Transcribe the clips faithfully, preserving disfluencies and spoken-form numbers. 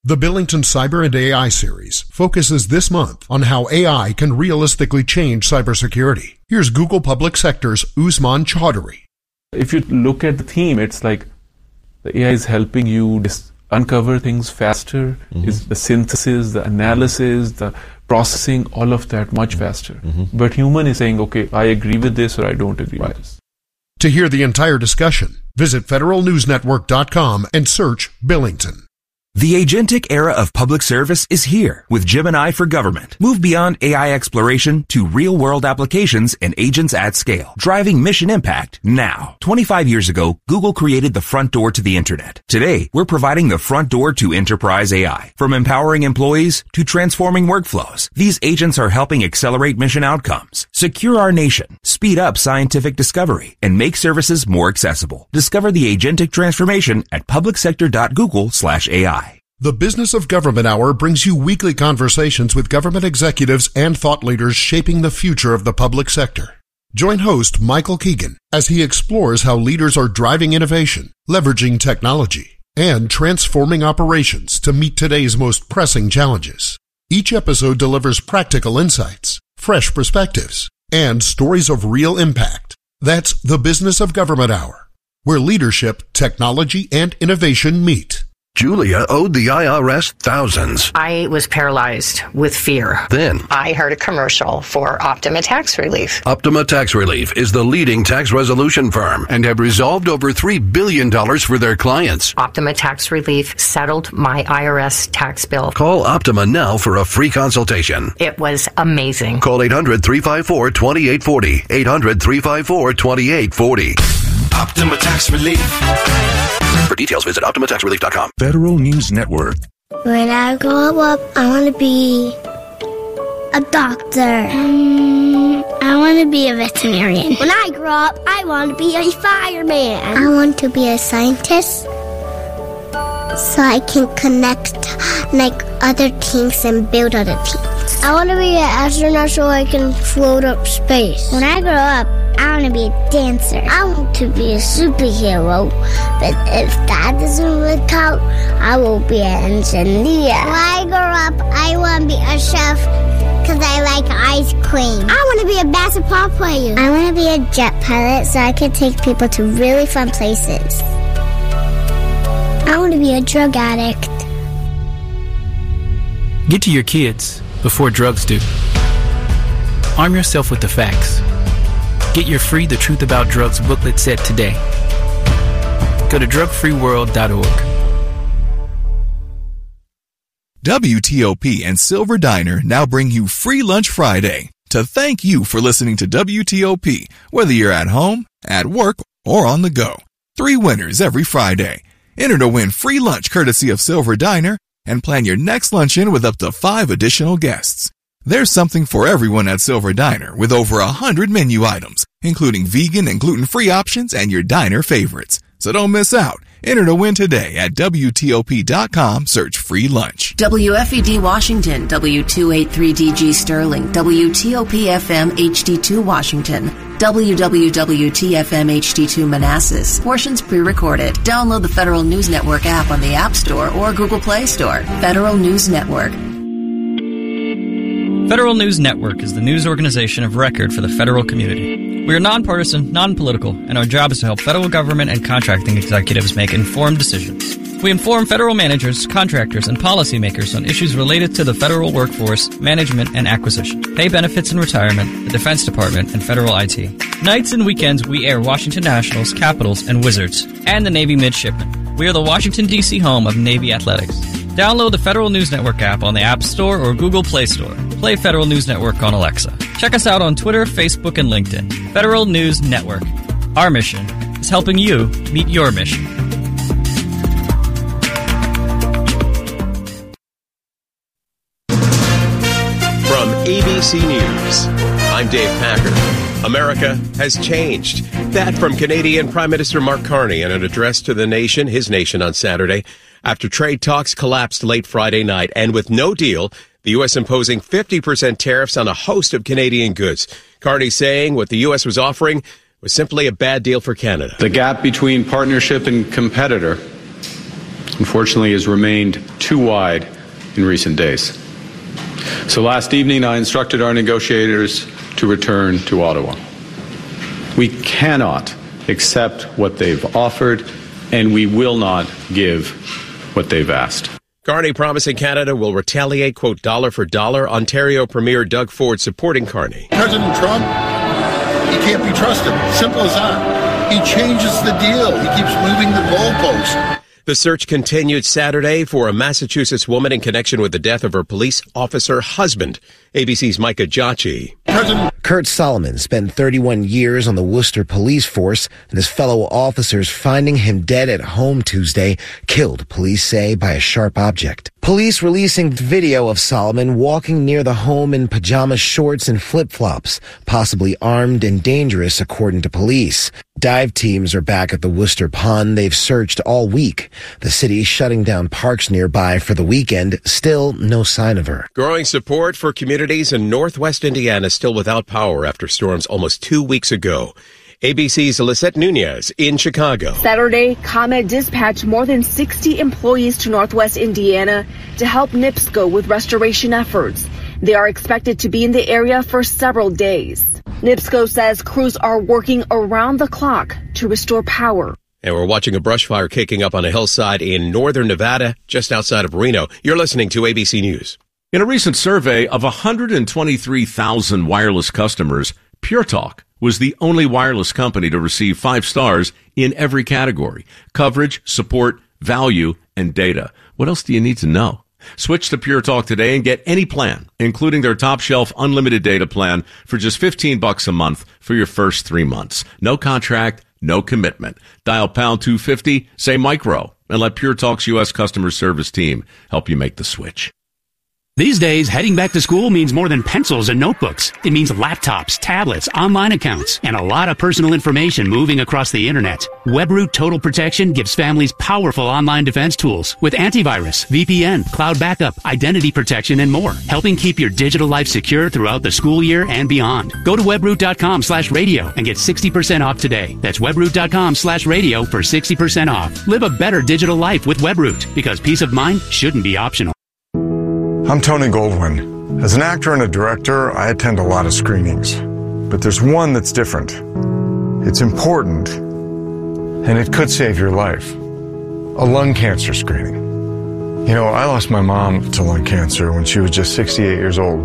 The Billington Cyber and A I series focuses this month on how A I can realistically change cybersecurity. Here's Google Public Sector's Usman Chaudhary. If you look at the theme, it's like the A I is helping you dis- uncover things faster. Mm-hmm. Is the synthesis, the analysis, the processing, all of that much faster. Mm-hmm. But human is saying, okay, I agree with this or I don't agree right. with this. To hear the entire discussion, visit federal news network dot com and search Billington. The agentic era of public service is here with Gemini for Government. Move beyond A I exploration to real-world applications and agents at scale, driving mission impact now. twenty-five years ago, Google created the front door to the internet. Today, we're providing the front door to enterprise A I. From empowering employees to transforming workflows, these agents are helping accelerate mission outcomes, secure our nation, speed up scientific discovery, and make services more accessible. Discover the agentic transformation at public sector dot google slash A I. The Business of Government Hour brings you weekly conversations with government executives and thought leaders shaping the future of the public sector. Join host Michael Keegan as he explores how leaders are driving innovation, leveraging technology, and transforming operations to meet today's most pressing challenges. Each episode delivers practical insights, fresh perspectives, and stories of real impact. That's the Business of Government Hour, where leadership, technology, and innovation meet. Julia owed the I R S thousands. I was paralyzed with fear. Then I heard a commercial for Optima Tax Relief. Optima Tax Relief is the leading tax resolution firm and have resolved over three billion dollars for their clients. Optima Tax Relief settled my I R S tax bill. Call Optima now for a free consultation. It was amazing. Call eight hundred, three five four, two eight four zero. eight hundred, three five four, two eight four zero. Optima Tax Relief. For details, visit optima tax relief dot com. Federal News Network. When I grow up, I want to be a doctor. Um, I want to be a veterinarian. When I grow up, I want to be a fireman. I want to be a scientist so I can connect like other teams and build other teams. I want to be an astronaut so I can float up space. When I grow up, I want to be a dancer. I want to be a superhero. But if that doesn't work out, I will be an engineer. When I grow up, I want to be a chef because I like ice cream. I want to be a basketball player. I want to be a jet pilot so I can take people to really fun places. I want to be a drug addict. Get to your kids before drugs do. Arm yourself with the facts. Get your free The Truth About Drugs booklet set today. Go to drug free world dot org. W T O P and Silver Diner now bring you Free Lunch Friday to thank you for listening to W T O P, whether you're at home, at work, or on the go. Three winners every Friday. Enter to win free lunch courtesy of Silver Diner and plan your next luncheon with up to five additional guests. There's something for everyone at Silver Diner with over a hundred menu items, including vegan and gluten-free options and your diner favorites. So don't miss out. Enter to win today at W T O P dot com. Search free lunch. W F E D Washington, W two eighty-three D G Sterling, W T O P F M H D two Washington, W W W T F M H D two Manassas. Portions pre-recorded. Download the Federal News Network app on the App Store or Google Play Store. Federal News Network. Federal News Network is the news organization of record for the federal community. We are nonpartisan, non-political, and our job is to help federal government and contracting executives make informed decisions. We inform federal managers, contractors, and policymakers on issues related to the federal workforce, management, and acquisition, pay benefits and retirement, the Defense Department, and federal I T. Nights and weekends, we air Washington Nationals, Capitals, and Wizards, and the Navy Midshipmen. We are the Washington, D C home of Navy Athletics. Download the Federal News Network app on the App Store or Google Play Store. Play Federal News Network on Alexa. Check us out on Twitter, Facebook, and LinkedIn. Federal News Network. Our mission is helping you meet your mission. From A B C News, I'm Dave Packer. America has changed. That from Canadian Prime Minister Mark Carney in an address to the nation, his nation on Saturday, after trade talks collapsed late Friday night. And with no deal, the U S imposing fifty percent tariffs on a host of Canadian goods. Carney saying what the U S was offering was simply a bad deal for Canada. The gap between partnership and competitor unfortunately has remained too wide in recent days. So last evening, I instructed our negotiators to return to Ottawa. We cannot accept what they've offered, and we will not give what they've asked. Carney promising Canada will retaliate, quote, dollar for dollar. Ontario Premier Doug Ford supporting Carney. President Trump, he can't be trusted. Simple as that. He changes the deal. He keeps moving the goalpost. The search continued Saturday for a Massachusetts woman in connection with the death of her police officer husband. A B C's Micah Giacchi. President Kurt Solomon spent thirty-one years on the Worcester police force, and his fellow officers finding him dead at home Tuesday, killed, police say, by a sharp object. Police releasing video of Solomon walking near the home in pajama shorts and flip-flops, possibly armed and dangerous, according to police. Dive teams are back at the Worcester Pond. They've searched all week. The city shutting down parks nearby for the weekend. Still no sign of her. Growing support for communities in northwest Indiana still without power after storms almost two weeks ago. A B C's Lisette Nunez in Chicago. Saturday, ComEd dispatched more than sixty employees to northwest Indiana to help NIPSCO with restoration efforts. They are expected to be in the area for several days. NIPSCO says crews are working around the clock to restore power. And we're watching a brush fire kicking up on a hillside in northern Nevada, just outside of Reno. You're listening to A B C News. In a recent survey of one hundred twenty-three thousand wireless customers, Pure Talk was the only wireless company to receive five stars in every category: coverage, support, value, and data. What else do you need to know? Switch to Pure Talk today and get any plan, including their top shelf unlimited data plan, for just fifteen bucks a month for your first three months. No contract, no commitment. Dial pound two fifty, say micro, and let Pure Talk's U S customer service team help you make the switch. These days, heading back to school means more than pencils and notebooks. It means laptops, tablets, online accounts, and a lot of personal information moving across the internet. WebRoot Total Protection gives families powerful online defense tools with antivirus, V P N, cloud backup, identity protection, and more, helping keep your digital life secure throughout the school year and beyond. Go to webroot.com slash radio and get sixty percent off today. That's webroot.com slash radio for sixty percent off. Live a better digital life with WebRoot, because peace of mind shouldn't be optional. I'm Tony Goldwyn. As an actor and a director, I attend a lot of screenings. But there's one that's different. It's important, and it could save your life. A lung cancer screening. You know, I lost my mom to lung cancer when she was just sixty-eight years old.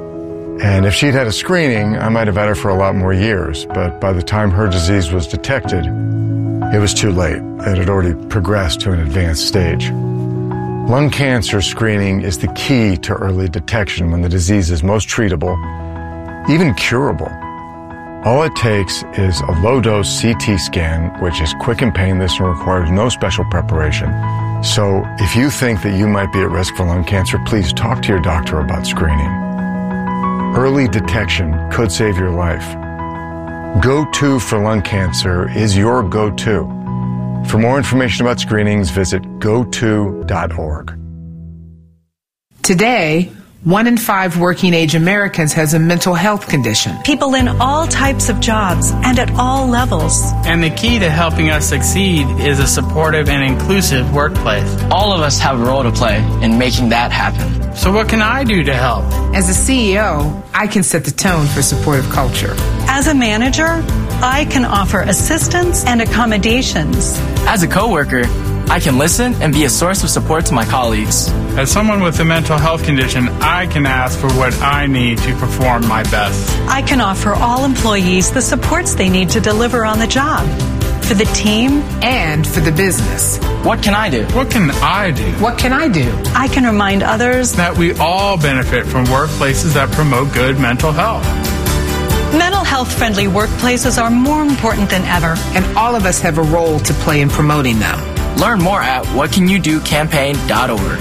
And if she'd had a screening, I might have had her for a lot more years. But by the time her disease was detected, it was too late. It had already progressed to an advanced stage. Lung cancer screening is the key to early detection when the disease is most treatable, even curable. All it takes is a low-dose C T scan, which is quick and painless and requires no special preparation. So if you think that you might be at risk for lung cancer, please talk to your doctor about screening. Early detection could save your life. Go-To for lung cancer is your go-to. For more information about screenings, visit go to dot org. Today, one in five working-age Americans has a mental health condition. People in all types of jobs and at all levels. And the key to helping us succeed is a supportive and inclusive workplace. All of us have a role to play in making that happen. So what can I do to help? As a C E O, I can set the tone for supportive culture. As a manager, I can offer assistance and accommodations. As a coworker, I can listen and be a source of support to my colleagues. As someone with a mental health condition, I can ask for what I need to perform my best. I can offer all employees the supports they need to deliver on the job. For the team and for the business. What can I do? What can I do? What can I do? I can remind others that we all benefit from workplaces that promote good mental health. Mental health-friendly workplaces are more important than ever. And all of us have a role to play in promoting them. Learn more at what can you do campaign dot org.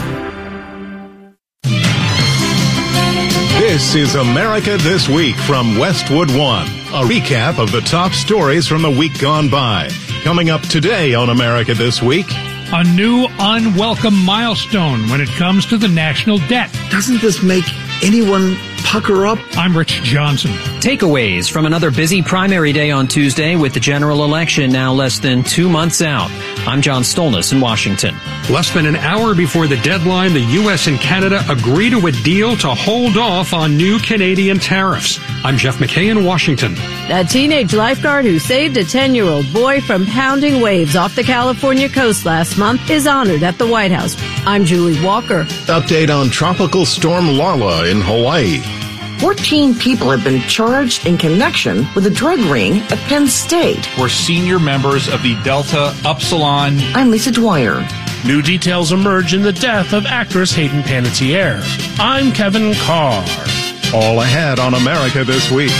This is America This Week from Westwood One. A recap of the top stories from the week gone by. Coming up today on America This Week. A new unwelcome milestone when it comes to the national debt. Doesn't this make anyone pucker up? I'm Rich Johnson. Takeaways from another busy primary day on Tuesday with the general election now less than two months out. I'm John Stolnis in Washington. Less than an hour before the deadline, the U S and Canada agree to a deal to hold off on new Canadian tariffs. I'm Jeff McKay in Washington. A teenage lifeguard who saved a ten-year-old boy from pounding waves off the California coast last month is honored at the White House. I'm Julie Walker. Update on Tropical Storm Lala in Hawaii. fourteen people have been charged in connection with a drug ring at Penn State. We're senior members of the Delta Upsilon. I'm Lisa Dwyer. New details emerge in the death of actress Hayden Panettiere. I'm Kevin Carr. All ahead on America This Week.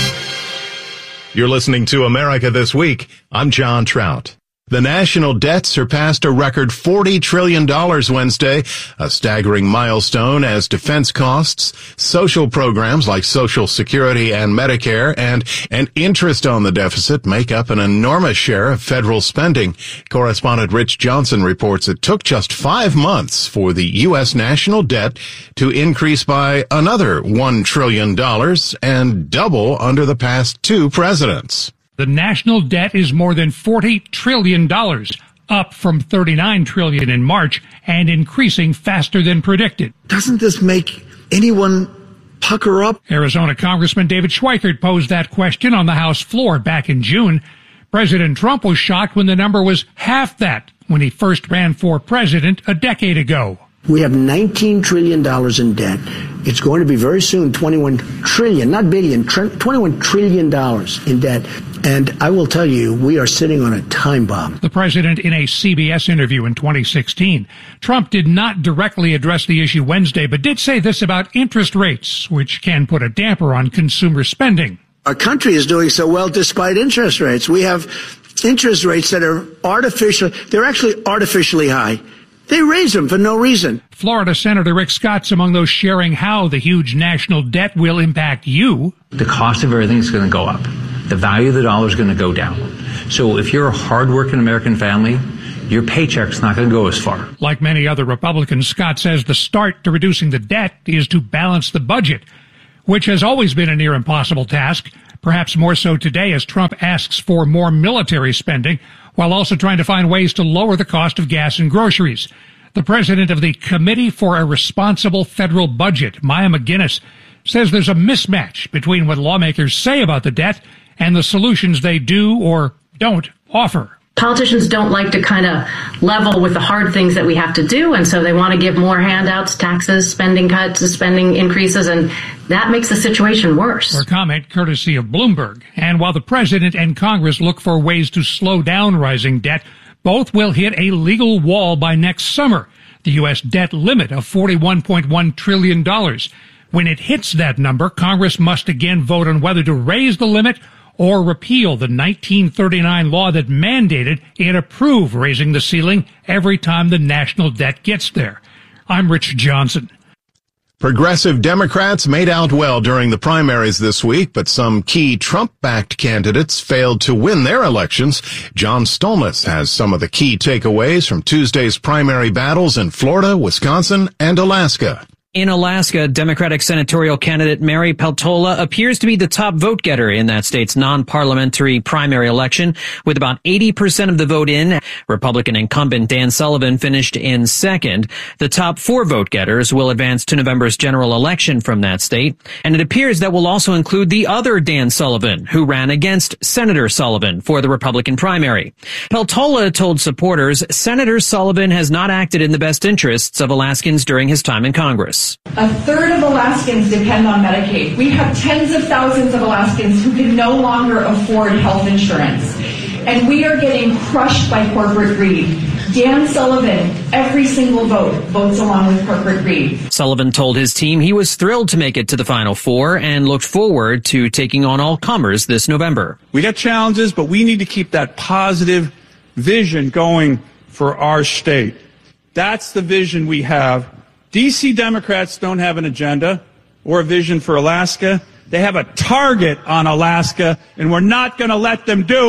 You're listening to America This Week. I'm John Trout. The national debt surpassed a record forty trillion dollars Wednesday, a staggering milestone as defense costs, social programs like Social Security and Medicare, and and interest on the deficit make up an enormous share of federal spending. Correspondent Rich Johnson reports it took just five months for the U S national debt to increase by another one trillion dollars and double under the past two presidents. The national debt is more than forty trillion dollars, up from thirty-nine trillion dollars in March and increasing faster than predicted. Doesn't this make anyone pucker up? Arizona Congressman David Schweikert posed that question on the House floor back in June. President Trump was shocked when the number was half that when he first ran for president a decade ago. We have nineteen trillion dollars in debt. It's going to be very soon twenty-one trillion dollars, not billion, tr- twenty-one trillion dollars in debt. And I will tell you, we are sitting on a time bomb. The president in a C B S interview in twenty sixteen. Trump did not directly address the issue Wednesday, but did say this about interest rates, which can put a damper on consumer spending. Our country is doing so well despite interest rates. We have interest rates that are artificial. They're actually artificially high. They raise them for no reason. Florida Senator Rick Scott's among those sharing how the huge national debt will impact you. The cost of everything is going to go up. The value of the dollar is going to go down. So if you're a hardworking American family, your paycheck's not going to go as far. Like many other Republicans, Scott says the start to reducing the debt is to balance the budget, which has always been a near impossible task, perhaps more so today as Trump asks for more military spending, while also trying to find ways to lower the cost of gas and groceries. The president of the Committee for a Responsible Federal Budget, Maya McGuinness, says there's a mismatch between what lawmakers say about the debt and the solutions they do or don't offer. Politicians don't like to kind of level with the hard things that we have to do, and so they want to give more handouts, taxes, spending cuts, spending increases, and that makes the situation worse. Her comment courtesy of Bloomberg. And while the president and Congress look for ways to slow down rising debt, both will hit a legal wall by next summer, the U S debt limit of forty-one point one trillion dollars. When it hits that number, Congress must again vote on whether to raise the limit or repeal the nineteen thirty-nine law that mandated and approved raising the ceiling every time the national debt gets there. I'm Rich Johnson. Progressive Democrats made out well during the primaries this week, but some key Trump-backed candidates failed to win their elections. John Stolnis has some of the key takeaways from Tuesday's primary battles in Florida, Wisconsin, and Alaska. In Alaska, Democratic senatorial candidate Mary Peltola appears to be the top vote getter in that state's non-parliamentary primary election, with about eighty percent of the vote in. Republican incumbent Dan Sullivan finished in second. The top four vote getters will advance to November's general election from that state, and it appears that will also include the other Dan Sullivan, who ran against Senator Sullivan for the Republican primary. Peltola told supporters Senator Sullivan has not acted in the best interests of Alaskans during his time in Congress. A third of Alaskans depend on Medicaid. We have tens of thousands of Alaskans who can no longer afford health insurance. And we are getting crushed by corporate greed. Dan Sullivan, every single vote, votes along with corporate greed. Sullivan told his team he was thrilled to make it to the Final Four and looked forward to taking on all comers this November. We got challenges, but we need to keep that positive vision going for our state. That's the vision we have. D C Democrats don't have an agenda or a vision for Alaska. They have a target on Alaska, and we're not going to let them do it.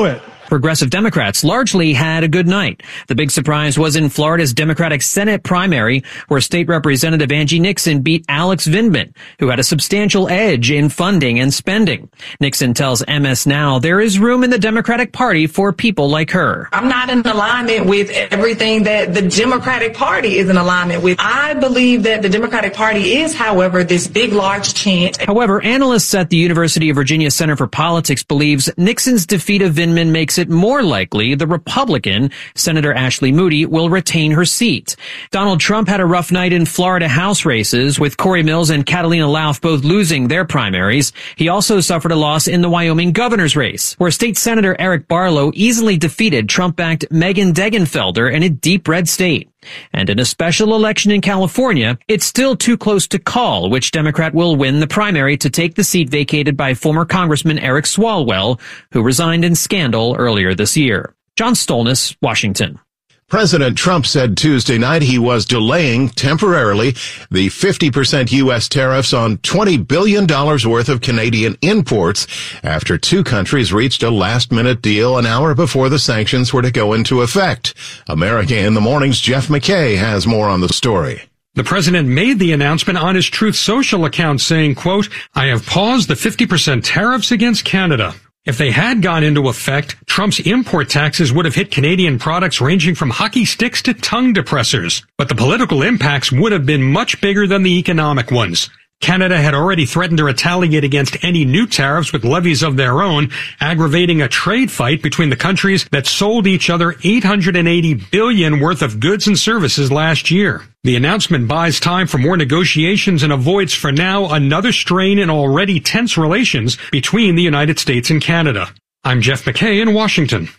Progressive Democrats largely had a good night. The big surprise was in Florida's Democratic Senate primary, where State Representative Angie Nixon beat Alex Vindman, who had a substantial edge in funding and spending. Nixon tells M S Now there is room in the Democratic Party for people like her. I'm not in alignment with everything that the Democratic Party is in alignment with. I believe that the Democratic Party is, however, this big, large chant. However, analysts at the University of Virginia Center for Politics believes Nixon's defeat of Vindman makes it more likely the Republican, Senator Ashley Moody, will retain her seat. Donald Trump had a rough night in Florida House races, with Corey Mills and Catalina Lauf both losing their primaries. He also suffered a loss in the Wyoming governor's race, where State Senator Eric Barlow easily defeated Trump-backed Megan Degenfelder in a deep red state. And in a special election in California, it's still too close to call which Democrat will win the primary to take the seat vacated by former Congressman Eric Swalwell, who resigned in scandal earlier this year. John Stolnis, Washington. President Trump said Tuesday night he was delaying temporarily the fifty percent U S tariffs on twenty billion dollars worth of Canadian imports after two countries reached a last-minute deal an hour before the sanctions were to go into effect. America in the Morning's Jeff McKay has more on the story. The president made the announcement on his Truth Social account saying, quote, "I have paused the fifty percent tariffs against Canada." If they had gone into effect, Trump's import taxes would have hit Canadian products ranging from hockey sticks to tongue depressors. But the political impacts would have been much bigger than the economic ones. Canada had already threatened to retaliate against any new tariffs with levies of their own, aggravating a trade fight between the countries that sold each other eight hundred eighty billion dollars worth of goods and services last year. The announcement buys time for more negotiations and avoids for now another strain in already tense relations between the United States and Canada. I'm Jeff McKay in Washington.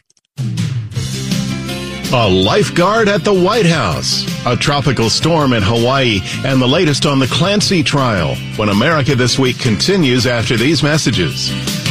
A lifeguard at the White House, a tropical storm in Hawaii, and the latest on the Clancy trial when America This Week continues after these messages.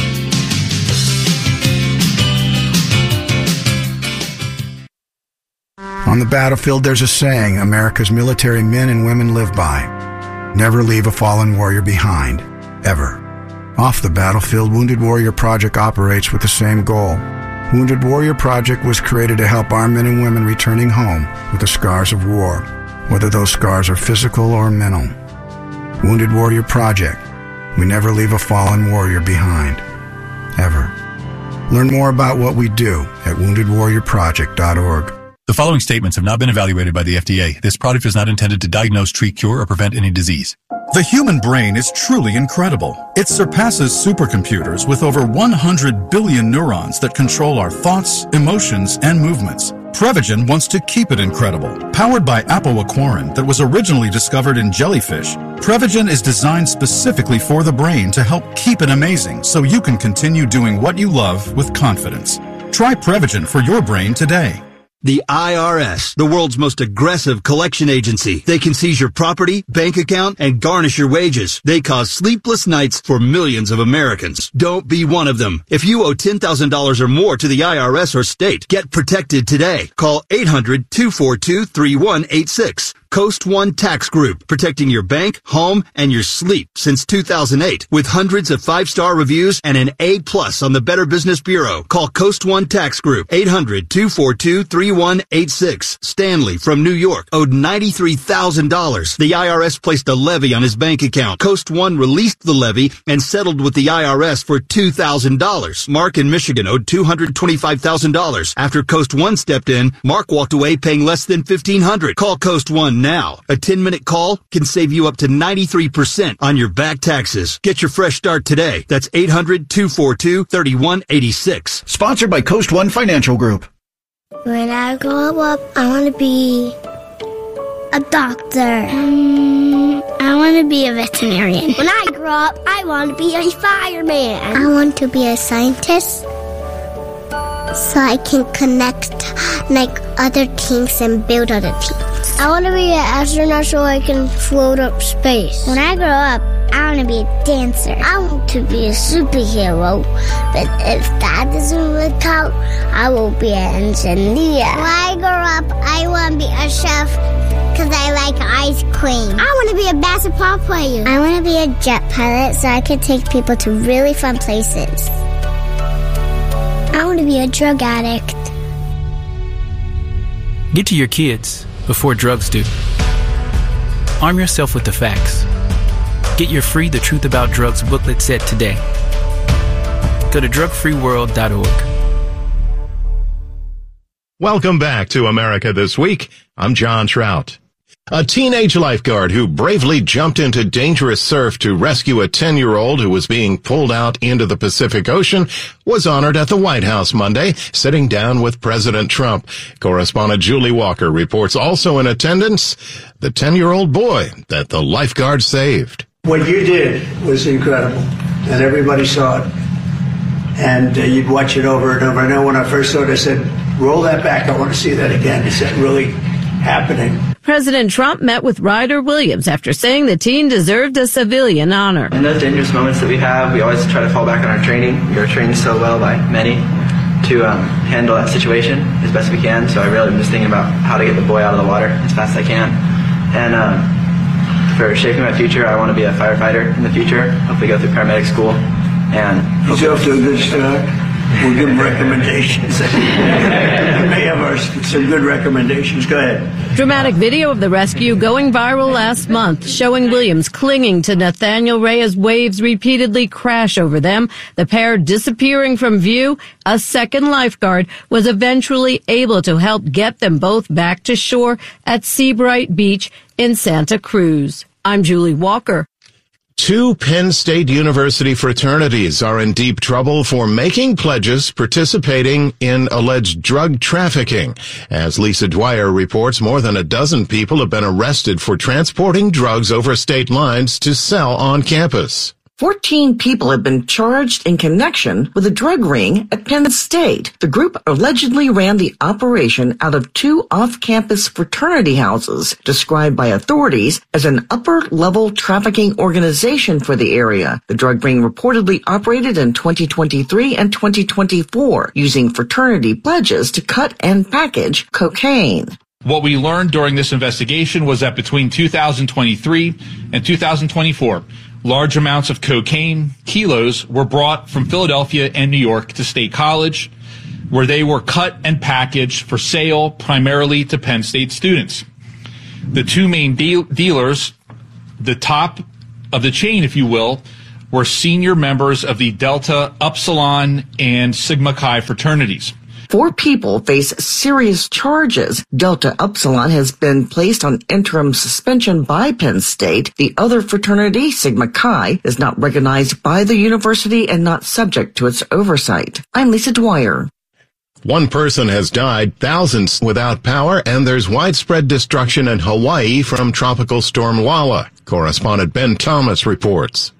On the battlefield, there's a saying America's military men and women live by. Never leave a fallen warrior behind, ever. Off the battlefield, Wounded Warrior Project operates with the same goal. Wounded Warrior Project was created to help our men and women returning home with the scars of war, whether those scars are physical or mental. Wounded Warrior Project. We never leave a fallen warrior behind, ever. Learn more about what we do at wounded warrior project dot org. The following statements have not been evaluated by the F D A. This product is not intended to diagnose, treat, cure, or prevent any disease. The human brain is truly incredible. It surpasses supercomputers with over one hundred billion neurons that control our thoughts, emotions, and movements. Prevagen wants to keep it incredible. Powered by apoaquarin that was originally discovered in jellyfish, Prevagen is designed specifically for the brain to help keep it amazing so you can continue doing what you love with confidence. Try Prevagen for your brain today. The I R S, the world's most aggressive collection agency. They can seize your property, bank account, and garnish your wages. They cause sleepless nights for millions of Americans. Don't be one of them. If you owe ten thousand dollars or more to the I R S or state, get protected today. Call eight hundred, two four two, three one eight six. Coast One Tax Group, protecting your bank, home, and your sleep since two thousand eight. With hundreds of five-star reviews and an A plus on the Better Business Bureau. Call Coast One Tax Group, eight hundred, two four two, three one eight six. Stanley from New York owed ninety-three thousand dollars. The I R S placed a levy on his bank account. Coast One released the levy and settled with the I R S for two thousand dollars. Mark in Michigan owed two hundred twenty-five thousand dollars. After Coast One stepped in, Mark walked away paying less than fifteen hundred dollars. Call Coast One now. A ten-minute call can save you up to ninety-three percent on your back taxes. Get your fresh start today. That's eight hundred, two four two, three one eight six. Sponsored by Coast One Financial Group. When I grow up, I want to be a doctor. Um, I want to be a veterinarian. When I grow up, I want to be a fireman. I want to be a scientist so I can connect like other teams and build other teams. I want to be an astronaut so I can float up space. When I grow up, I want to be a dancer. I want to be a superhero. But if that doesn't work out, I will be an engineer. When I grow up, I want to be a chef because I like ice cream. I want to be a basketball player. I want to be a jet pilot so I can take people to really fun places. I want to to be a drug addict. Get to your kids before drugs do. Arm yourself with the facts. Get your free The Truth About Drugs booklet set today. Go to drug free world dot org. Welcome back to America This Week. I'm John Trout. A teenage lifeguard who bravely jumped into dangerous surf to rescue a ten-year-old who was being pulled out into the Pacific Ocean was honored at the White House Monday, sitting down with President Trump. Correspondent Julie Walker reports also in attendance the ten-year-old boy that the lifeguard saved. What you did was incredible, and everybody saw it. And uh, you'd watch it over and over. I know when I first saw it, I said, roll that back. I want to see that again. Is that really happening? President Trump met with Ryder Williams after saying the teen deserved a civilian honor. In those dangerous moments that we have, we always try to fall back on our training. We are trained so well by many to um, handle that situation as best we can. So I really am just thinking about how to get the boy out of the water as fast as I can. And um, for shaping my future, I want to be a firefighter in the future, hopefully go through paramedic school. And he's off to a good start. We'll give him recommendations. We may have our, some good recommendations. Go ahead. Dramatic video of the rescue going viral last month, showing Williams clinging to Nathaniel Ray as waves repeatedly crash over them. The pair disappearing from view. A second lifeguard was eventually able to help get them both back to shore at Seabright Beach in Santa Cruz. I'm Julie Walker. Two Penn State University fraternities are in deep trouble for making pledges participating in alleged drug trafficking. As Lisa Dwyer reports, more than a dozen people have been arrested for transporting drugs over state lines to sell on campus. Fourteen people have been charged in connection with a drug ring at Penn State. The group allegedly ran the operation out of two off-campus fraternity houses, described by authorities as an upper-level trafficking organization for the area. The drug ring reportedly operated in twenty twenty-three and twenty twenty-four, using fraternity pledges to cut and package cocaine. What we learned during this investigation was that between two thousand twenty-three and two thousand twenty-four, large amounts of cocaine, kilos, were brought from Philadelphia and New York to State College, where they were cut and packaged for sale primarily to Penn State students. The two main de- dealers, the top of the chain, if you will, were senior members of the Delta, Upsilon, and Sigma Chi fraternities. Four people face serious charges. Delta Upsilon has been placed on interim suspension by Penn State. The other fraternity, Sigma Chi, is not recognized by the university and not subject to its oversight. I'm Lisa Dwyer. One person has died, thousands without power, and there's widespread destruction in Hawaii from Tropical Storm Lala. Correspondent Ben Thomas reports.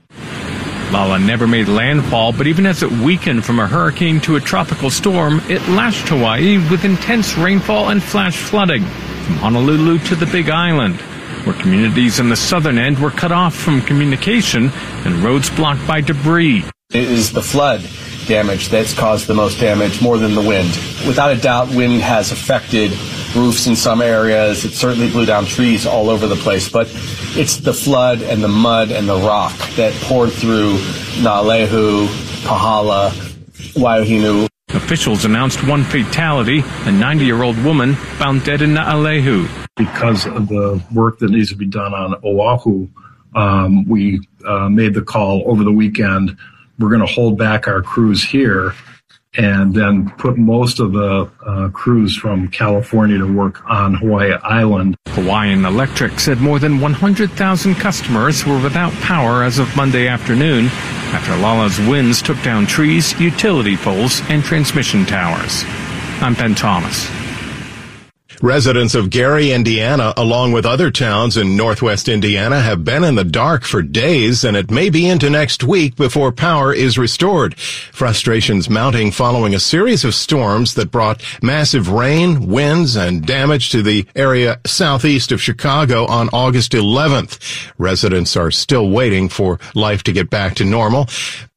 Lala never made landfall, but even as it weakened from a hurricane to a tropical storm, it lashed Hawaii with intense rainfall and flash flooding, from Honolulu to the Big Island, where communities in the southern end were cut off from communication and roads blocked by debris. It is the flood damage that's caused the most damage, more than the wind. Without a doubt, wind has affected roofs in some areas. It certainly blew down trees all over the place, but it's the flood and the mud and the rock that poured through Naalehu, Pahala, Waiohinu. Officials announced one fatality, a ninety-year-old woman found dead in Naalehu. Because of the work that needs to be done on Oahu, um, we uh, made the call over the weekend. We're going to hold back our crews here and then put most of the uh, crews from California to work on Hawaii Island. Hawaiian Electric said more than one hundred thousand customers were without power as of Monday afternoon after Lala's winds took down trees, utility poles, and transmission towers. I'm Ben Thomas. Residents of Gary, Indiana, along with other towns in northwest Indiana, have been in the dark for days, and it may be into next week before power is restored. Frustrations mounting following a series of storms that brought massive rain, winds, and damage to the area southeast of Chicago on August eleventh. Residents are still waiting for life to get back to normal.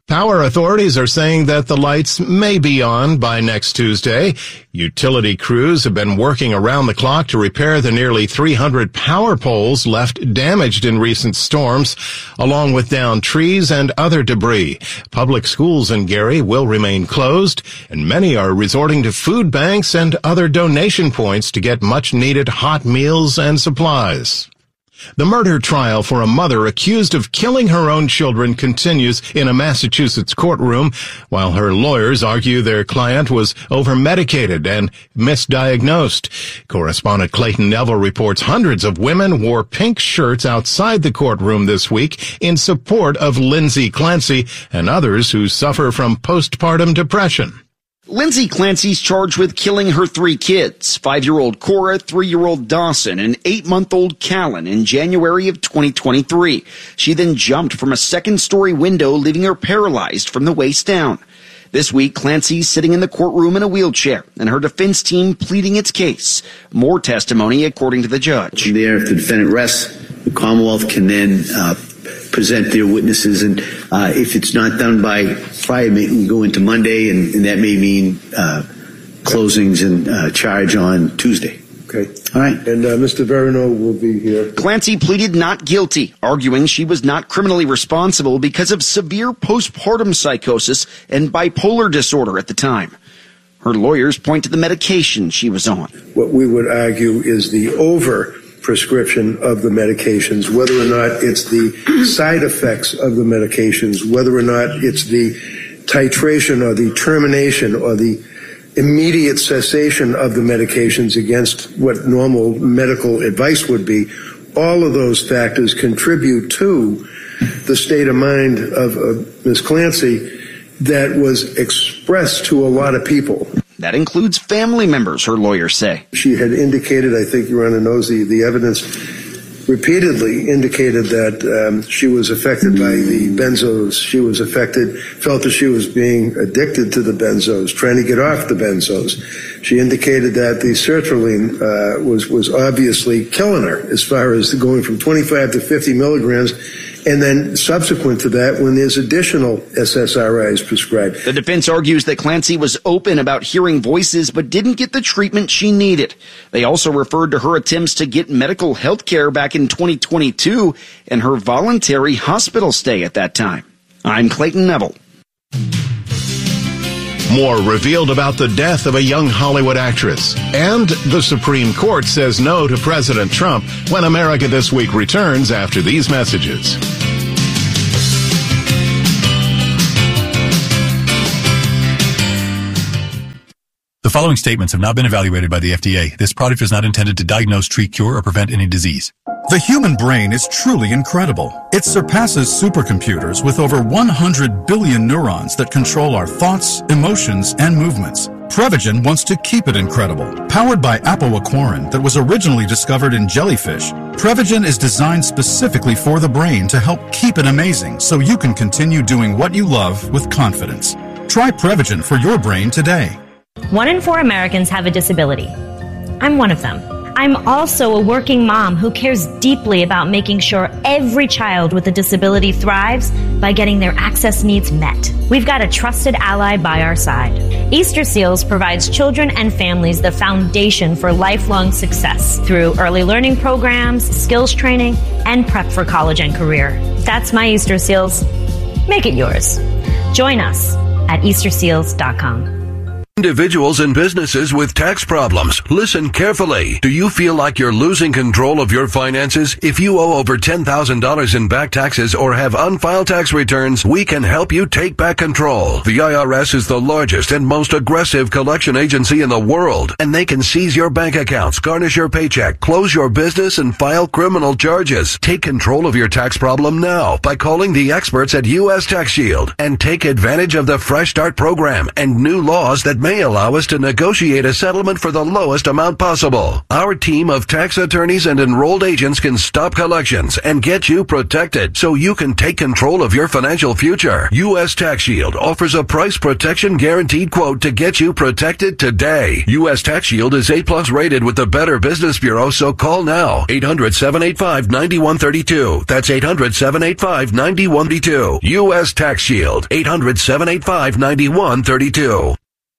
Power authorities are saying that the lights may be on by next Tuesday. Utility crews have been working around the clock to repair the nearly three hundred power poles left damaged in recent storms, along with downed trees and other debris. Public schools in Gary will remain closed, and many are resorting to food banks and other donation points to get much-needed hot meals and supplies. The murder trial for a mother accused of killing her own children continues in a Massachusetts courtroom, while her lawyers argue their client was over-medicated and misdiagnosed. Correspondent Clayton Neville reports hundreds of women wore pink shirts outside the courtroom this week in support of Lindsay Clancy and others who suffer from postpartum depression. Lindsay Clancy's charged with killing her three kids, five-year-old Cora, three-year-old Dawson, and eight-month-old Callan in January of twenty twenty-three. She then jumped from a second-story window, leaving her paralyzed from the waist down. This week, Clancy's sitting in the courtroom in a wheelchair, and her defense team pleading its case. More testimony, according to the judge. From there, if the defendant rests, the Commonwealth can then uh, present their witnesses, and uh, if it's not done by Friday, we go into Monday, and, and that may mean uh, closings and uh, charge on Tuesday. Okay. All right. And uh, Mister Verino will be here. Clancy pleaded not guilty, arguing she was not criminally responsible because of severe postpartum psychosis and bipolar disorder at the time. Her lawyers point to the medication she was on. What we would argue is the over prescription of the medications, whether or not it's the side effects of the medications, whether or not it's the titration or the termination or the immediate cessation of the medications against what normal medical advice would be. All of those factors contribute to the state of mind of uh, Miz Clancy that was expressed to a lot of people. That includes family members, her lawyers say. She had indicated, I think Your Honor knows the, the evidence, repeatedly indicated that um, she was affected by the benzos. She was affected, felt that she was being addicted to the benzos, trying to get off the benzos. She indicated that the sertraline uh, was, was obviously killing her as far as going from twenty-five to fifty milligrams. And then subsequent to that, when there's additional S S R Is prescribed. The defense argues that Clancy was open about hearing voices but didn't get the treatment she needed. They also referred to her attempts to get medical health care back in twenty twenty-two and her voluntary hospital stay at that time. I'm Clayton Neville. More revealed about the death of a young Hollywood actress. And the Supreme Court says no to President Trump when America This Week returns after these messages. The following statements have not been evaluated by the F D A. This product is not intended to diagnose, treat, cure, or prevent any disease. The human brain is truly incredible. It surpasses supercomputers with over one hundred billion neurons that control our thoughts, emotions, and movements. Prevagen wants to keep it incredible. Powered by apoaquarin that was originally discovered in jellyfish, Prevagen is designed specifically for the brain to help keep it amazing so you can continue doing what you love with confidence. Try Prevagen for your brain today. One in four Americans have a disability. I'm one of them. I'm also a working mom who cares deeply about making sure every child with a disability thrives by getting their access needs met. We've got a trusted ally by our side. Easter Seals provides children and families the foundation for lifelong success through early learning programs, skills training, and prep for college and career. That's my Easter Seals. Make it yours. Join us at Easter Seals dot com. Individuals and businesses with tax problems, listen carefully. Do you feel like you're losing control of your finances? If you owe over ten thousand dollars in back taxes or have unfiled tax returns, we can help you take back control. The I R S is the largest and most aggressive collection agency in the world, and they can seize your bank accounts, garnish your paycheck, close your business, and file criminal charges. Take control of your tax problem now by calling the experts at U S Tax Shield and take advantage of the Fresh Start program and new laws that may allow us to negotiate a settlement for the lowest amount possible. Our team of tax attorneys and enrolled agents can stop collections and get you protected so you can take control of your financial future. U S Tax Shield offers a price protection guaranteed quote to get you protected today. U S Tax Shield is A plus rated with the Better Business Bureau, so call now. eight hundred, seven eight five, nine one three two. That's eight hundred, seven eight five, nine one three two. U S Tax Shield. eight hundred, seven eight five, nine one three two.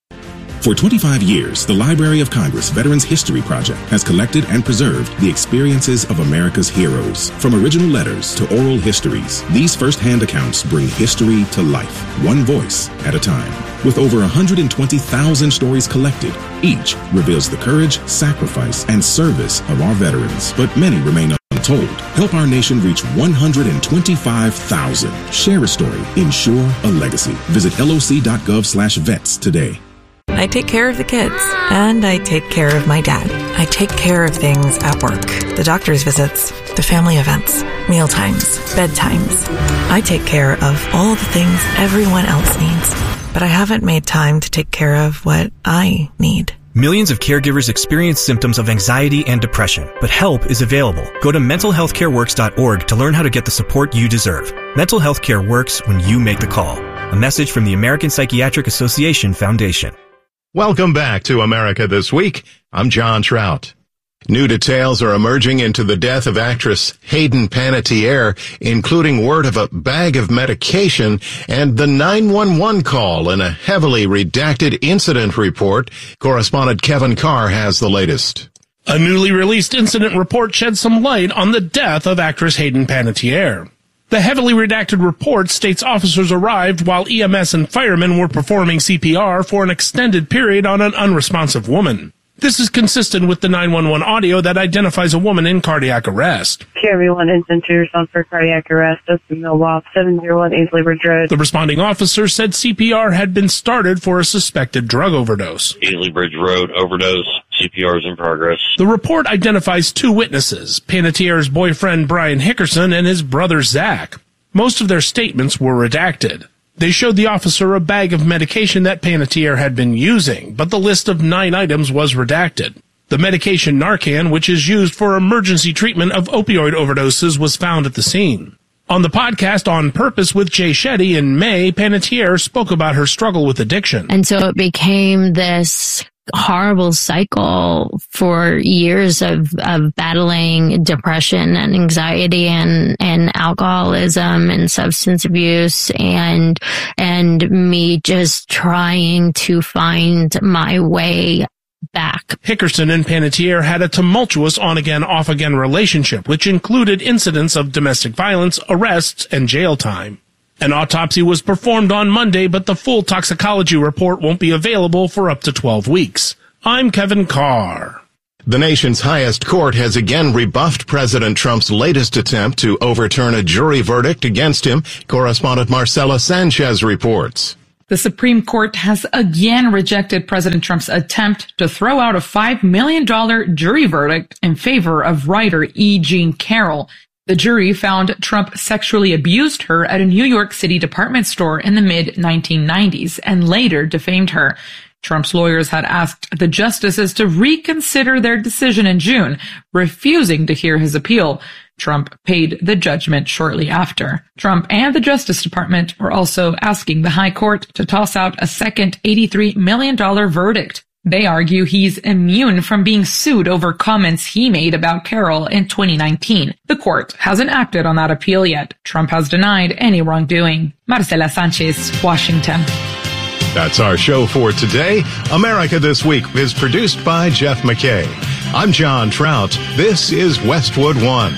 For twenty-five years, the Library of Congress Veterans History Project has collected and preserved the experiences of America's heroes. From original letters to oral histories, these first-hand accounts bring history to life, one voice at a time. With over one hundred twenty thousand stories collected, each reveals the courage, sacrifice, and service of our veterans, but many remain untold. Help our nation reach one hundred twenty-five thousand. Share a story. Ensure a legacy. Visit loc.gov slash vets today. I take care of the kids, and I take care of my dad. I take care of things at work. The doctor's visits, the family events, mealtimes, bedtimes. I take care of all the things everyone else needs, but I haven't made time to take care of what I need. Millions of caregivers experience symptoms of anxiety and depression, but help is available. Go to mental health care works dot org to learn how to get the support you deserve. Mental health care works when you make the call. A message from the American Psychiatric Association Foundation. Welcome back to America This Week. I'm John Trout. New details are emerging into the death of actress Hayden Panettiere, including word of a bag of medication and the nine one one call in a heavily redacted incident report. Correspondent Kevin Carr has the latest. A newly released incident report sheds some light on the death of actress Hayden Panettiere. The heavily redacted report states officers arrived while E M S and firemen were performing C P R for an extended period on an unresponsive woman. This is consistent with the nine one one audio that identifies a woman in cardiac arrest. Carry one instant to yourself for cardiac arrest. Dustin Millwall, seven oh one Ainsley Ridge Road. The responding officer said C P R had been started for a suspected drug overdose. Ainsley Bridge Road, overdose. C P R is in progress. The report identifies two witnesses, Panettiere's boyfriend Brian Hickerson and his brother Zach. Most of their statements were redacted. They showed the officer a bag of medication that Panettiere had been using, but the list of nine items was redacted. The medication Narcan, which is used for emergency treatment of opioid overdoses, was found at the scene. On the podcast On Purpose with Jay Shetty in May, Panettiere spoke about her struggle with addiction. And so it became this horrible cycle for years of, of battling depression and anxiety and, and alcoholism and substance abuse and, and me just trying to find my way back. Hickerson and Panettiere had a tumultuous on-again, off-again relationship, which included incidents of domestic violence, arrests, and jail time. An autopsy was performed on Monday, but the full toxicology report won't be available for up to twelve weeks. I'm Kevin Carr. The nation's highest court has again rebuffed President Trump's latest attempt to overturn a jury verdict against him. Correspondent Marcela Sanchez reports. The Supreme Court has again rejected President Trump's attempt to throw out a five million dollars jury verdict in favor of writer E. Jean Carroll. The jury found Trump sexually abused her at a New York City department store in the mid nineteen nineties and later defamed her. Trump's lawyers had asked the justices to reconsider their decision in June, refusing to hear his appeal. Trump paid the judgment shortly after. Trump and the Justice Department were also asking the High Court to toss out a second eighty-three million dollars verdict. They argue he's immune from being sued over comments he made about Carroll in twenty nineteen. The court hasn't acted on that appeal yet. Trump has denied any wrongdoing. Marcela Sanchez, Washington. That's our show for today. America This Week is produced by Jeff McKay. I'm John Trout. This is Westwood One.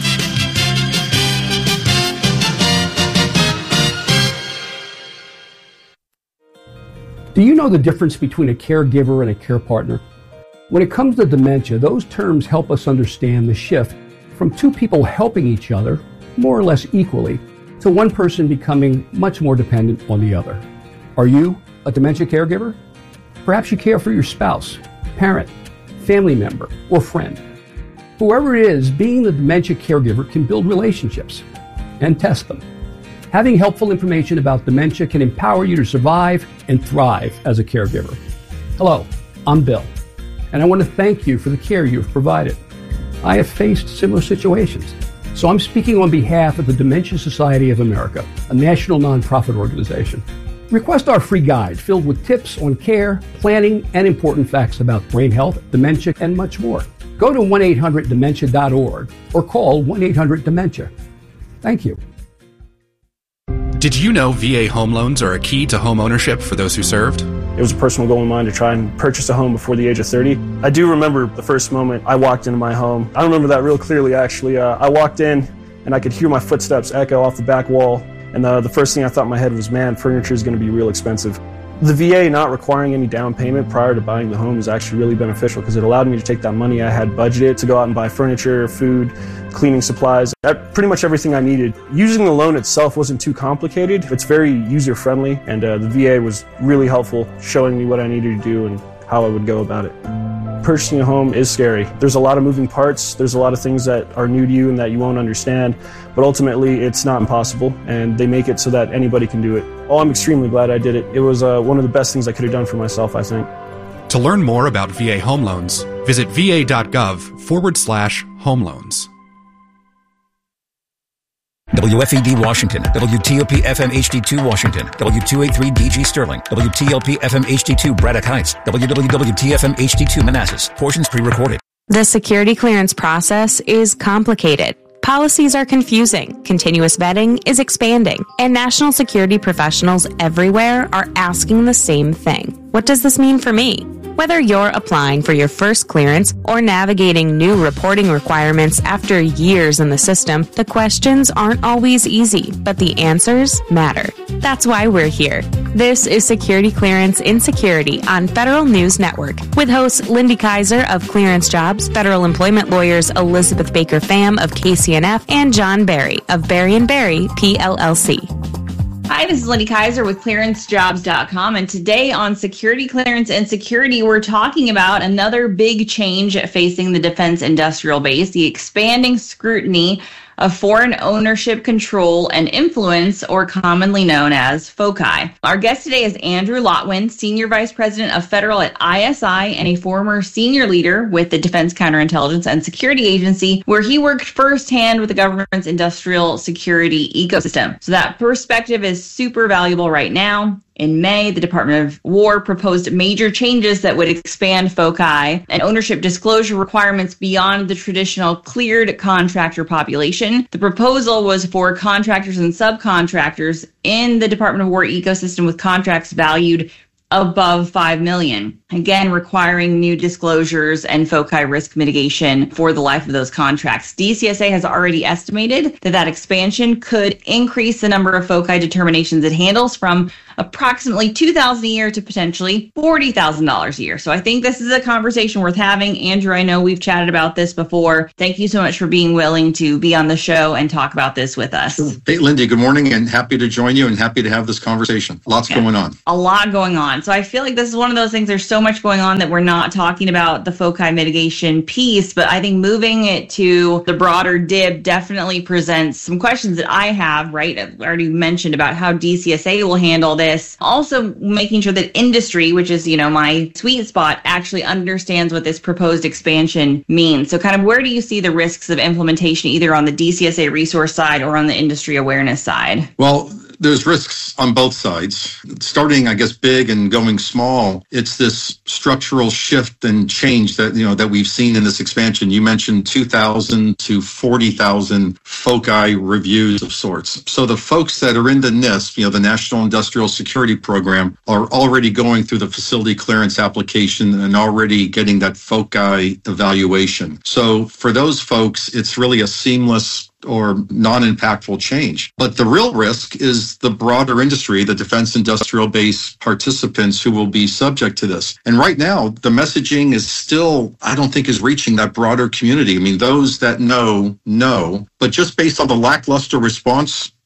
Do you know the difference between a caregiver and a care partner? When it comes to dementia, those terms help us understand the shift from two people helping each other, more or less equally, to one person becoming much more dependent on the other. Are you a dementia caregiver? Perhaps you care for your spouse, parent, family member, or friend. Whoever it is, being the dementia caregiver can build relationships and test them. Having helpful information about dementia can empower you to survive and thrive as a caregiver. Hello, I'm Bill, and I want to thank you for the care you've provided. I have faced similar situations, so I'm speaking on behalf of the Dementia Society of America, a national nonprofit organization. Request our free guide filled with tips on care, planning, and important facts about brain health, dementia, and much more. Go to one eight hundred dementia dot org or call one eight hundred dementia. Thank you. Did you know V A home loans are a key to home ownership for those who served? It was a personal goal of mine to try and purchase a home before the age of thirty. I do remember the first moment I walked into my home. I remember that real clearly, actually. Uh, I walked in and I could hear my footsteps echo off the back wall. And uh, the first thing I thought in my head was, man, furniture is going to be real expensive. The V A not requiring any down payment prior to buying the home is actually really beneficial because it allowed me to take that money I had budgeted to go out and buy furniture, food, cleaning supplies, pretty much everything I needed. Using the loan itself wasn't too complicated. It's very user-friendly, and uh, the V A was really helpful, showing me what I needed to do and how I would go about it. Purchasing a home is scary. There's a lot of moving parts. There's a lot of things that are new to you and that you won't understand, but ultimately it's not impossible, and they make it so that anybody can do it. Oh, I'm extremely glad I did it. It was uh, one of the best things I could have done for myself, I think. To learn more about V A home loans, visit va.gov forward slash home loans. W F E D Washington, W T O P F M H D two Washington, W two eighty-three D G Sterling, W T L P F M H D two Braddock Heights, W W W T F M H D two Manassas. Portions pre-recorded. The security clearance process is complicated. Policies are confusing, continuous vetting is expanding, and national security professionals everywhere are asking the same thing. What does this mean for me? Whether you're applying for your first clearance or navigating new reporting requirements after years in the system, the questions aren't always easy, but the answers matter. That's why we're here. This is Security Clearance in Security on Federal News Network with hosts Lindy Kaiser of Clearance Jobs, federal employment lawyers Elizabeth Baker Pham of K C N F, and John Barry of Barry and Barry, P L L C. Hi, this is Lindy Kaiser with clearance jobs dot com, and today on Security Clearance and Security, we're talking about another big change facing the defense industrial base, the expanding scrutiny of foreign ownership, control, and influence, or commonly known as FOCI. Our guest today is Andrew Lotwin, Senior Vice President of Federal at I S I and a former senior leader with the Defense Counterintelligence and Security Agency, where he worked firsthand with the government's industrial security ecosystem. So that perspective is super valuable right now. In May, the Department of War proposed major changes that would expand FOCI and ownership disclosure requirements beyond the traditional cleared contractor population. The proposal was for contractors and subcontractors in the Department of War ecosystem with contracts valued above five million dollars. Again, requiring new disclosures and FOCI risk mitigation for the life of those contracts. D C S A has already estimated that that expansion could increase the number of FOCI determinations it handles from approximately two thousand dollars a year to potentially forty thousand dollars a year. So I think this is a conversation worth having. Andrew, I know we've chatted about this before. Thank you so much for being willing to be on the show and talk about this with us. Hey, Lindy, good morning, and happy to join you and happy to have this conversation. Lots yeah. going on. A lot going on. So I feel like this is one of those things, there's so much going on that we're not talking about the FOCI mitigation piece, but I think moving it to the broader D I B definitely presents some questions that I have, right? I've already mentioned about how D C S A will handle this. Also making sure that industry, which is, you know, my sweet spot, actually understands what this proposed expansion means. So kind of where do you see the risks of implementation either on the D C S A resource side or on the industry awareness side? Well, there's risks on both sides. Starting, I guess, big and going small, it's this structural shift and change that, you know, that we've seen in this expansion. You mentioned two thousand to forty thousand FOCI reviews of sorts. So the folks that are in the NISP, you know, the National Industrial Security Program, are already going through the facility clearance application and already getting that FOCI evaluation. So for those folks, it's really a seamless or non-impactful change. But the real risk is the broader industry, the defense industrial base participants who will be subject to this. And right now, the messaging is still, I don't think, is reaching that broader community. I mean, those that know, know. But just based on the lackluster response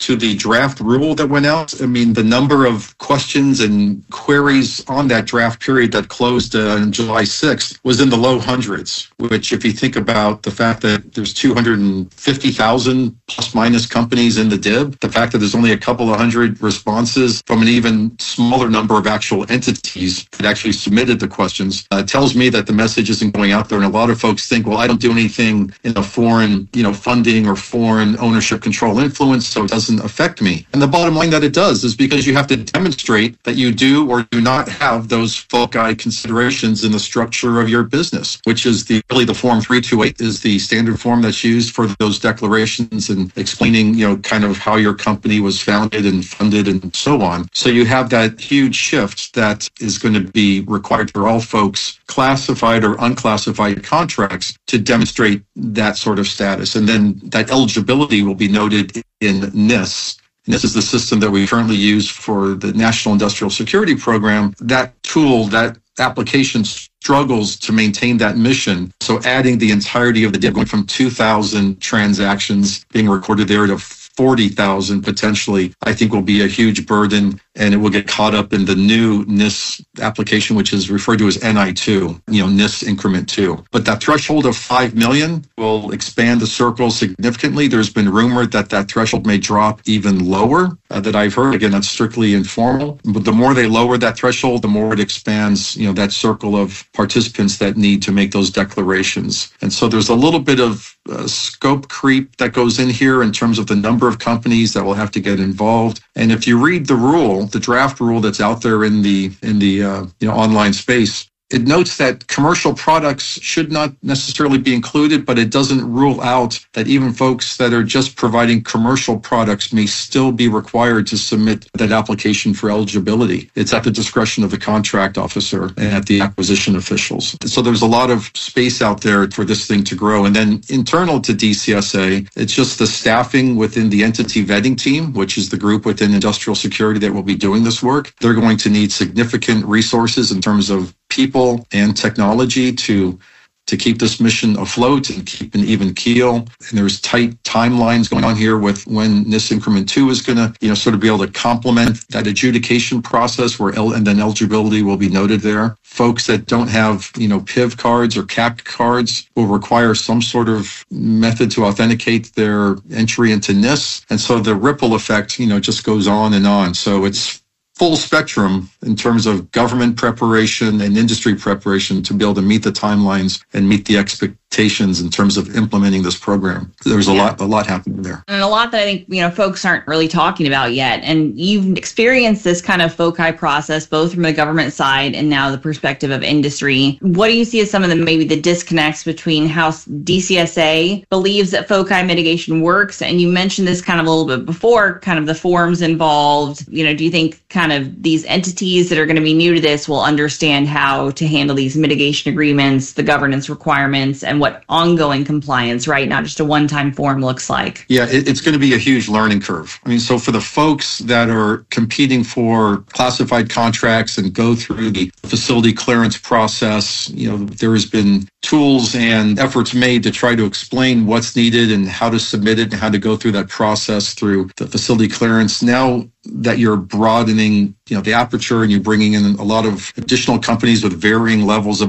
to the draft rule that went out, I mean, the number of questions and queries on that draft period that closed uh, on July sixth was in the low hundreds, which if you think about the fact that there's two hundred fifty thousand plus minus companies in the D I B, the fact that there's only a couple of hundred responses from an even smaller number of actual entities that actually submitted the questions uh, tells me that the message isn't going out there. And a lot of folks think, well, I don't do anything in a foreign, you know, funding or foreign ownership, control, influence, so it doesn't affect me. And the bottom line that it does is because you have to demonstrate that you do or do not have those foci considerations in the structure of your business, which is the really the Form three two eight is the standard form that's used for those declarations and explaining, you know, kind of how your company was founded and funded and so on. So you have that huge shift that is going to be required for all folks, classified or unclassified contracts, to demonstrate that sort of status. And then that eligibility will be noted in N I S. And this is the system that we currently use for the National Industrial Security Program. That tool, that application struggles to maintain that mission. So adding the entirety of the D I B, going from two thousand transactions being recorded there to forty thousand potentially, I think will be a huge burden, and it will get caught up in the new N I S application, which is referred to as N I two, you know, N I S increment two. But that threshold of five million will expand the circle significantly. There's been rumor that that threshold may drop even lower uh, that I've heard. Again, that's strictly informal. But the more they lower that threshold, the more it expands, you know, that circle of participants that need to make those declarations. And so there's a little bit of uh, scope creep that goes in here in terms of the number of companies that will have to get involved. And if you read the rule, the draft rule that's out there in the in the uh, you know online space, it notes that commercial products should not necessarily be included, but it doesn't rule out that even folks that are just providing commercial products may still be required to submit that application for eligibility. It's at the discretion of the contract officer and at the acquisition officials. So there's a lot of space out there for this thing to grow. And then internal to D C S A, it's just the staffing within the entity vetting team, which is the group within industrial security that will be doing this work. They're going to need significant resources in terms of people and technology to to keep this mission afloat and keep an even keel. And there's tight timelines going on here with when N I S Increment two is going to, you know, sort of be able to complement that adjudication process where el- and then eligibility will be noted there. Folks that don't have, you know, P I V cards or C A C cards will require some sort of method to authenticate their entry into N I S. And so the ripple effect, you know, just goes on and on. So it's full spectrum in terms of government preparation and industry preparation to be able to meet the timelines and meet the expectations in terms of implementing this program. There's a yeah. lot, a lot happening there. And a lot that I think, you know, folks aren't really talking about yet. And you've experienced this kind of foci process, both from the government side and now the perspective of industry. What do you see as some of the, maybe the disconnects between how D C S A believes that foci mitigation works? And you mentioned this kind of a little bit before, kind of the forms involved. You know, do you think kind of these entities that are going to be new to this will understand how to handle these mitigation agreements, the governance requirements, and what ongoing compliance, right, not just a one-time form, looks like? Yeah, it, it's going to be a huge learning curve. I mean, so for the folks that are competing for classified contracts and go through the facility clearance process, you know, there has been tools and efforts made to try to explain what's needed and how to submit it and how to go through that process through the facility clearance. Now that you're broadening, you know, the aperture and you're bringing in a lot of additional companies with varying levels of